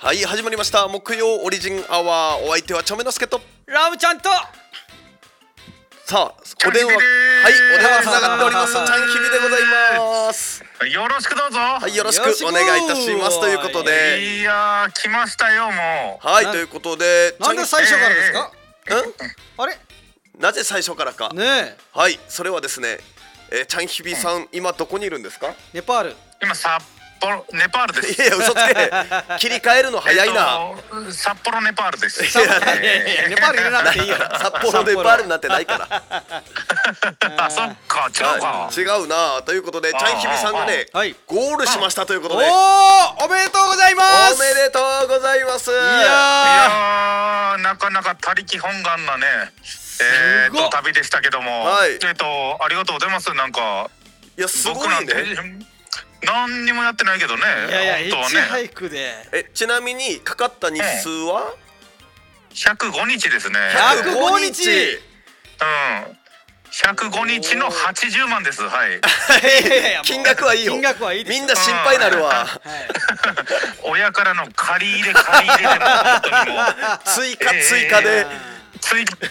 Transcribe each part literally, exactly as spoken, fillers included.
はい、始まりました木曜オリジンアワー。お相手はチョメノスケとラムちゃんとさあお電話、はい、お電話つながっております。ちゃんひびでございます。 よろしくどうぞ。 はい、よろしくお願いいたしますということで、 いやー来ましたよもう。 はいということで、 なんで最初からですか？ うんあれなぜ最初からかねえ、 はいそれはですね、えー、ちゃんひびさん今どこにいるんですか？ ネパール。 今札幌ネパールです。 いや嘘つけ切り替えるの早いな、 えっと札幌ネパールです。 いやいやいやネパール入れなくていいよ。 札幌ネパールなんてないからあ、そっか違うか、 違うなということで、ちゃんひびさんがね、 はい、 ゴールしましたということおで、 ーおめでとうございます。 おめでとうございます。いいいややーなかなか他力本願なねえー、 すごっと旅でしたけども、 はいえっとありがとうございます。なんかいやすご僕なんていね。 何にもやってないけどね。 いやいやヒッチ本当はねハイクでえちなみにかかった日数はひゃくごにちですね。 ひゃくごにち。 うんひゃくごにちのはちじゅうまんです。はい。 いやいやいやもう金額はいいよ。 金額はいいですよ。 みんな心配になるわ。 はい親からの借り入れ借り入れでも本当にもう追加追加で、 追加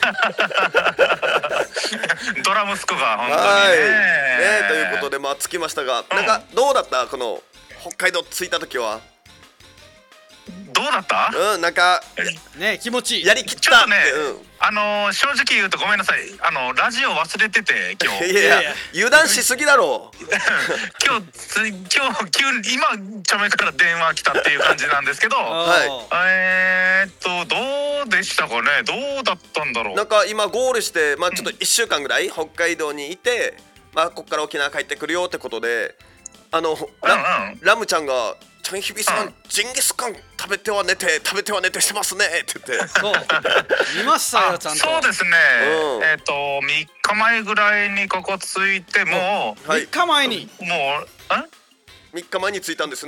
ドラ息子が本当にね。 はいねということでまあ着きましたが、なんかどうだったこの北海道着いた時は？ どうだった？ うんなんかね気持ちいい。 やりきったって。 ちょっとね、 うんあのー正直言うとごめんなさい。あのラジオ忘れてて今日。 いやいや油断しすぎだろう。 今日つ今日急に今ちょめから電話来たっていう感じなんですけど、 はえーっとどうでしたかね。どうだったんだろう。 なんか今ゴールしてまあちょっといっしゅうかんぐらい北海道にいて、まあこっから沖縄帰ってくるよってことで、あのラ,、 うんうんラムちゃんがちゃんひびさん、 うん、 ジンギスカン食べては寝て食べては寝てしてますねって言って。 そう見ましたよちゃんと。 そうですね、 うんえっ、とみっかまえぐらいにここ着いてもはいみっかまえにうもうえみっかまえに着いたんです